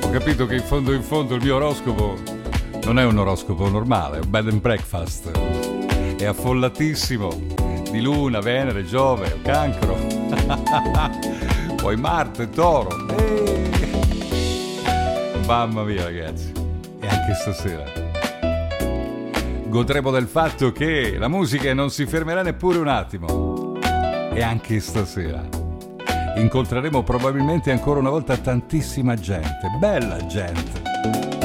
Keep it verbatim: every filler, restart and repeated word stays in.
Ho capito che in fondo in fondo il mio oroscopo non è un oroscopo normale, è un bed and breakfast. È affollatissimo di Luna, Venere, Giove, Cancro. Poi Marte, Toro. Eeeh. Mamma mia ragazzi. E anche stasera godremo del fatto che la musica non si fermerà neppure un attimo. E anche stasera incontreremo probabilmente ancora una volta tantissima gente, bella gente.